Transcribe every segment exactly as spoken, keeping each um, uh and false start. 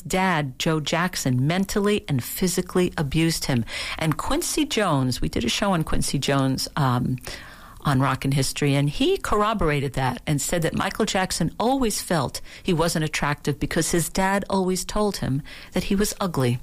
dad, Joe Jackson, mentally and physically abused him. And Quincy Jones, we did a show on Quincy Jones um, on Rockin' History, and he corroborated that and said that Michael Jackson always felt he wasn't attractive because his dad always told him that he was ugly.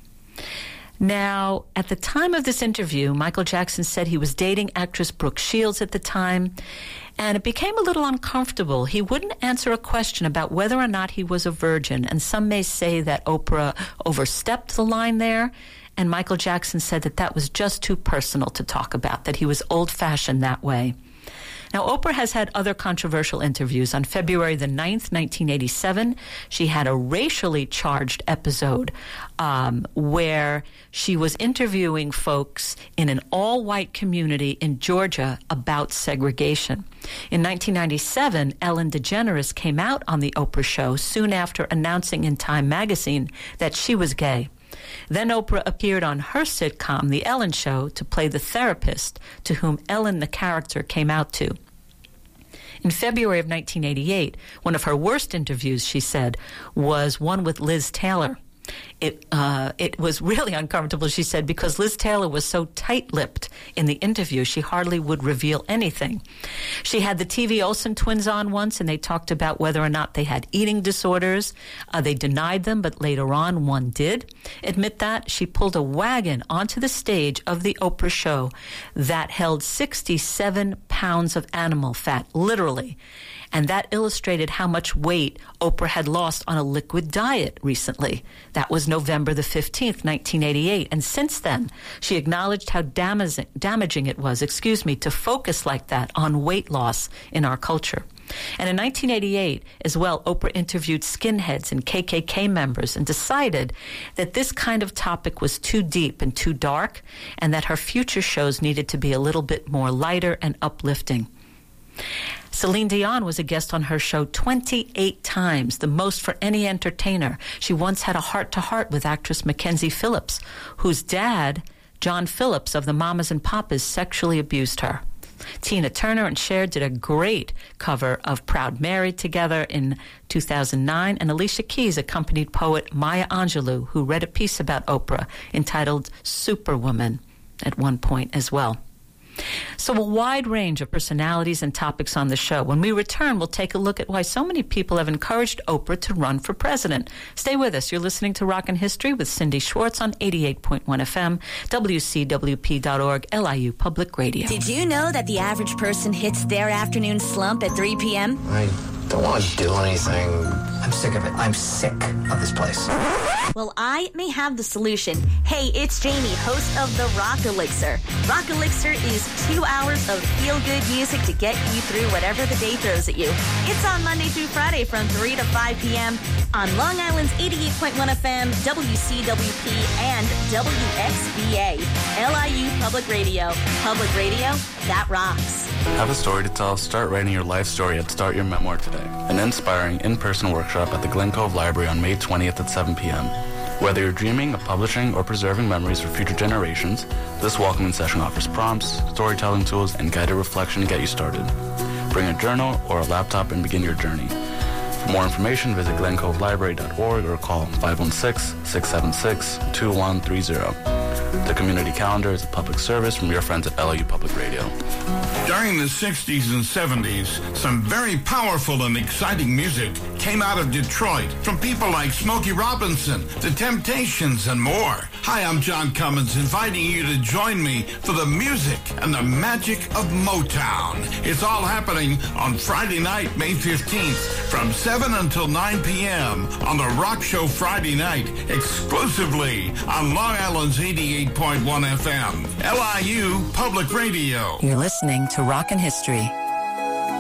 Now, at the time of this interview, Michael Jackson said he was dating actress Brooke Shields at the time, and it became a little uncomfortable. He wouldn't answer a question about whether or not he was a virgin, and some may say that Oprah overstepped the line there, and Michael Jackson said that that was just too personal to talk about, that he was old-fashioned that way. Now, Oprah has had other controversial interviews. On February the ninth, nineteen eighty-seven, she had a racially charged episode um, where she was interviewing folks in an all-white community in Georgia about segregation. In nineteen ninety-seven, Ellen DeGeneres came out on the Oprah show soon after announcing in Time magazine that she was gay. Then Oprah appeared on her sitcom, The Ellen Show, to play the therapist to whom Ellen, the character, came out to. In February of nineteen eighty-eight, one of her worst interviews, she said, was one with Liz Taylor. It uh, it was really uncomfortable, she said, because Liz Taylor was so tight-lipped in the interview, she hardly would reveal anything. She had the T V Olsen twins on once, and they talked about whether or not they had eating disorders. Uh, they denied them, but later on one did admit that. She pulled a wagon onto the stage of the Oprah show that held sixty-seven pounds of animal fat, literally. And that illustrated how much weight Oprah had lost on a liquid diet recently. That was November the fifteenth, nineteen eighty-eight. And since then, she acknowledged how damaging, damaging it was, excuse me, to focus like that on weight loss in our culture. And in nineteen eighty-eight, as well, Oprah interviewed skinheads and K K K members and decided that this kind of topic was too deep and too dark, and that her future shows needed to be a little bit more lighter and uplifting. Celine Dion was a guest on her show twenty-eight times, the most for any entertainer. She once had a heart-to-heart with actress Mackenzie Phillips, whose dad, John Phillips of the Mamas and Papas, sexually abused her. Tina Turner and Cher did a great cover of Proud Mary together in two thousand nine, and Alicia Keys accompanied poet Maya Angelou, who read a piece about Oprah entitled Superwoman at one point as well. So a wide range of personalities and topics on the show. When we return, we'll take a look at why so many people have encouraged Oprah to run for president. Stay with us. You're listening to Rockin' History with Cindy Schwartz on eighty-eight point one F M, W C W P dot org, L I U Public Radio. Did you know that the average person hits their afternoon slump at three p.m.? I don't want to do anything. I'm sick of it. I'm sick of this place. Well, I may have the solution. Hey, it's Jamie, host of the Rock Elixir. Rock Elixir is two hours of feel-good music to get you through whatever the day throws at you. It's on Monday through Friday from three to five p.m. on Long Island's eighty-eight point one F M, W C W P, and W X B A, L I U Public Radio. Public radio that rocks. Have a story to tell? Start writing your life story at Start Your Memoir today. An inspiring in-person workshop at the Glen Cove Library on May twentieth at seven p.m. Whether you're dreaming of publishing or preserving memories for future generations, this welcoming session offers prompts, storytelling tools, and guided reflection to get you started. Bring a journal or a laptop and begin your journey. For more information, visit glen cove library dot org or call five one six, six seven six, two one three zero. The community calendar is a public service from your friends at L I U Public Radio. During the sixties and seventies, some very powerful and exciting music came out of Detroit from people like Smokey Robinson, The Temptations, and more. Hi, I'm John Cummins, inviting you to join me for the music and the magic of Motown. It's all happening on Friday night, May fifteenth, from seven until nine p.m. on the Rock Show Friday night, exclusively on Long Island's eighty-eight point one F M, L I U Public Radio. You're listening to Rockin' History.